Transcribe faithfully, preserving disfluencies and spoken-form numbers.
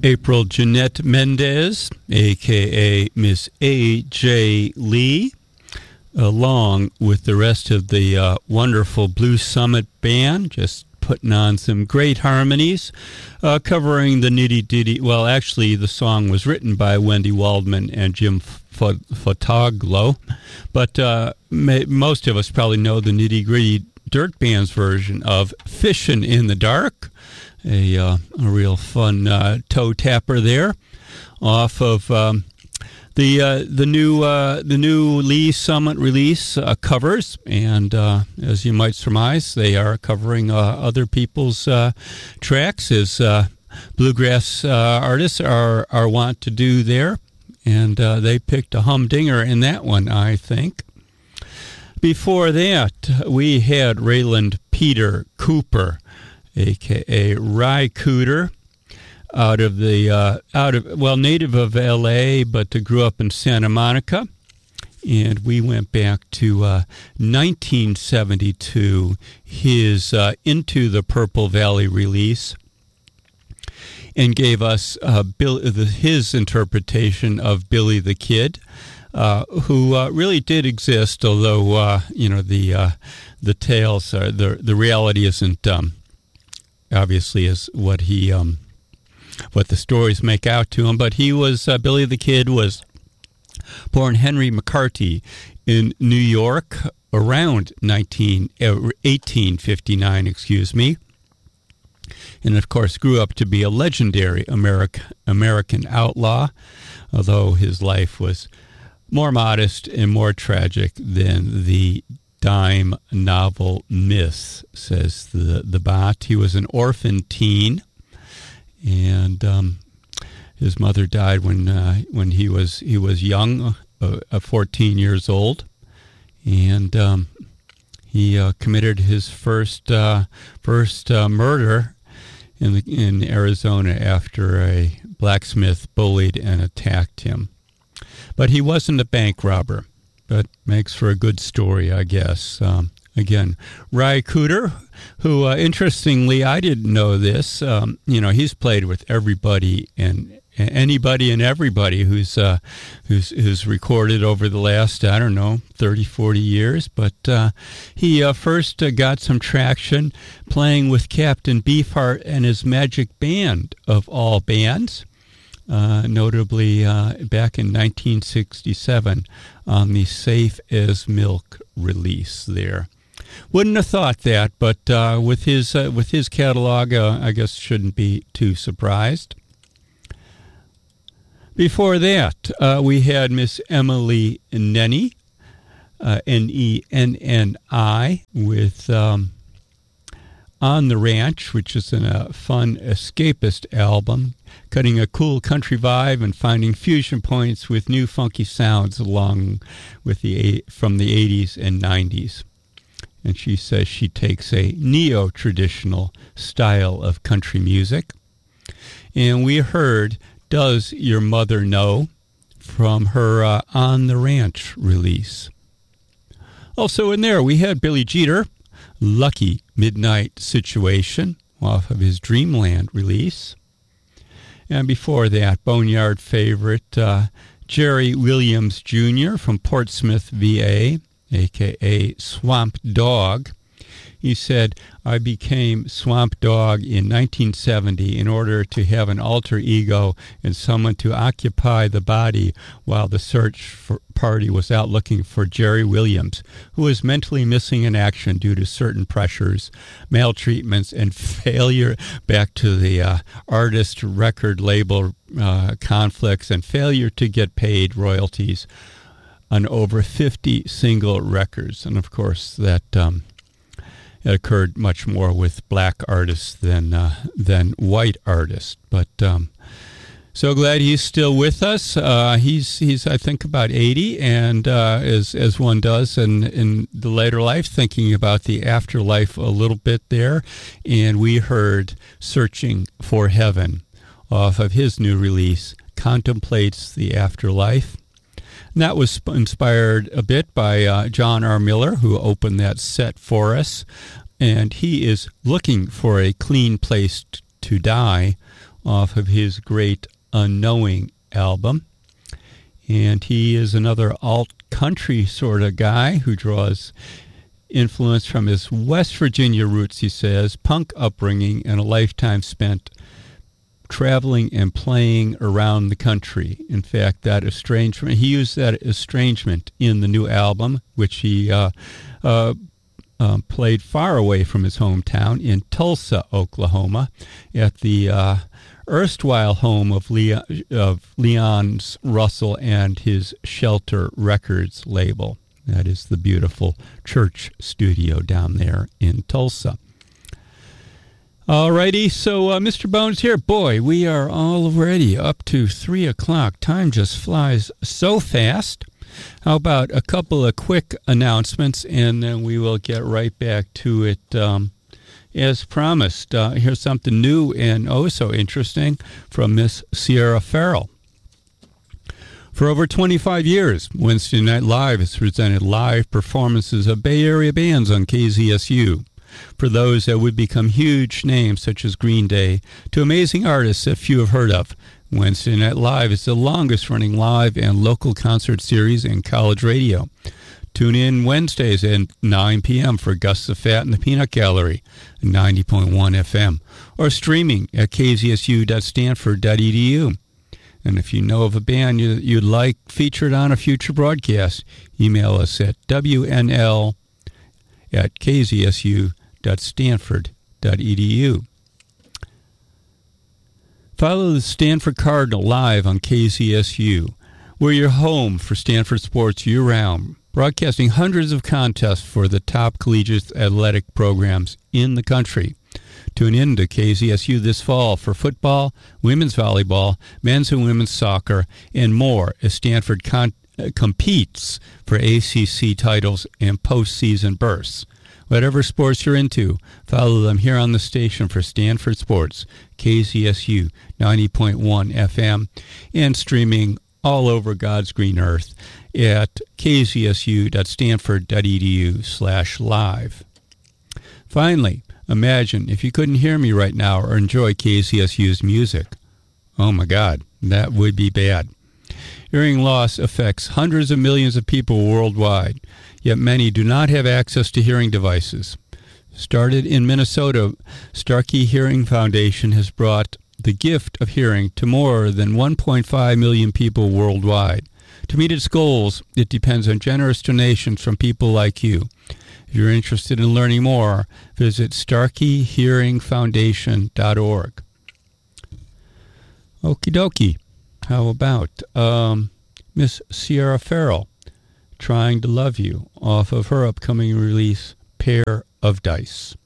April Jeanette Mendez, a k a. Miss A J. Lee, along with the rest of the uh, wonderful Blue Summit Band, just putting on some great harmonies, uh, covering the Nitty Ditty. Well, actually, the song was written by Wendy Waldman and Jim Fotoglo, but uh, may, most of us probably know the Nitty Gritty Dirt Band's version of Fishin' in the Dark. A, uh, a real fun uh, toe tapper there, off of um, the uh, the new uh, the new Lee Summit release uh, covers, and uh, as you might surmise, they are covering uh, other people's uh, tracks, as uh, bluegrass uh, artists are are wont to do there, and uh, they picked a humdinger in that one, I think. Before that, we had Rayland Peter Cooper, a k a. Ry Cooter, out of the uh, out of well, native of L A, but grew up in Santa Monica, and we went back to uh, nineteen seventy-two, his uh, Into the Purple Valley release, and gave us uh, Bill, the, his interpretation of Billy the Kid, uh, who uh, really did exist, although uh, you know the uh, the tales are the the reality isn't. Um, obviously is what he um what the stories make out to him, but he was uh, Billy the Kid was born Henry McCarty in New York around nineteen eighteen fifty-nine, excuse me, and of course grew up to be a legendary American American outlaw, although his life was more modest and more tragic than the dime novel myth, says the the bot. He was an orphan teen, and um, his mother died when uh, when he was he was young, uh, uh, fourteen years old, and um, he uh, committed his first uh, first uh, murder in the, in Arizona after a blacksmith bullied and attacked him. But he wasn't a bank robber. But makes for a good story, I guess. Um, again, Ry Cooter, who, uh, interestingly, I didn't know this. Um, you know, he's played with everybody and anybody and everybody who's uh, who's who's recorded over the last, I don't know, thirty, forty years. But uh, he uh, first uh, got some traction playing with Captain Beefheart and his Magic Band, of all bands. Uh, notably uh, back in nineteen sixty-seven on the Safe as Milk release there. Wouldn't have thought that, but uh, with his uh, with his catalog, uh, I guess shouldn't be too surprised. Before that, uh, we had Miss Emily Nenni, uh, N E N N I, with um, On the Ranch, which is a uh, fun escapist album, cutting a cool country vibe and finding fusion points with new funky sounds along with the from the eighties and nineties. And she says she takes a neo-traditional style of country music. And we heard Does Your Mother Know from her uh, On the Ranch release. Also in there we had Billy Jeter, Lucky Midnight Situation, off of his Dreamland release. And before that, Boneyard favorite uh, Jerry Williams Junior from Portsmouth, V A, a k a. Swamp Dogg. He said, I became Swamp Dogg in nineteen seventy in order to have an alter ego and someone to occupy the body while the search for party was out looking for Jerry Williams, who was mentally missing in action due to certain pressures, maltreatments, and failure, back to the uh, artist record label uh, conflicts and failure to get paid royalties on over fifty single records. And of course that um, it occurred much more with black artists than uh, than white artists. But um, so glad he's still with us. Uh, he's he's I think about eighty, and uh, as as one does in in the later life, thinking about the afterlife a little bit there. And we heard "Searching for Heaven" off of his new release, "Contemplates the Afterlife." And that was inspired a bit by uh, John R. Miller, who opened that set for us. And he is looking for a clean place t- to die off of his great Unknowing album. And he is another alt-country sort of guy who draws influence from his West Virginia roots, he says, punk upbringing, and a lifetime spent traveling and playing around the country. In fact, that estrangement, he used that estrangement in the new album, which he uh, uh, uh, played far away from his hometown in Tulsa, Oklahoma, at the uh, erstwhile home of Leon, of Leon's Russell and his Shelter Records label. That is the beautiful church studio down there in Tulsa. Alrighty, so uh, Mister Bones here. Boy, we are already up to three o'clock. Time just flies so fast. How about a couple of quick announcements, and then we will get right back to it. Um, as promised, uh, here's something new and oh so interesting from Miss Sierra Farrell. For over twenty-five years, Wednesday Night Live has presented live performances of Bay Area bands on K Z S U. For those that would become huge names such as Green Day, to amazing artists that few have heard of, Wednesday Night Live is the longest-running live and local concert series in college radio. Tune in Wednesdays at nine p.m. for Gus the Fat and the Peanut Gallery, ninety point one F M, or streaming at k z s u dot stanford dot e d u. And if you know of a band you, you'd like featured on a future broadcast, email us at w n l at k z s u dot stanford dot e d u. Follow the Stanford Cardinal live on K Z S U. We're your home for Stanford sports year-round, broadcasting hundreds of contests for the top collegiate athletic programs in the country. Tune in to K Z S U this fall for football, women's volleyball, men's and women's soccer, and more as Stanford con- uh, competes for A C C titles and postseason bursts. Whatever sports you're into, follow them here on the station for Stanford Sports, K Z S U ninety point one F M, and streaming all over God's green earth at k z s u dot stanford dot e d u slash live. Finally, imagine if you couldn't hear me right now or enjoy K Z S U's music. Oh my God, that would be bad. Hearing loss affects hundreds of millions of people worldwide, yet many do not have access to hearing devices. Started in Minnesota, Starkey Hearing Foundation has brought the gift of hearing to more than one point five million people worldwide. To meet its goals, it depends on generous donations from people like you. If you're interested in learning more, visit starkey hearing foundation dot org. Okie dokie. How about um, Miss Sierra Farrell, Trying to Love You, off of her upcoming release, Pair of Dice.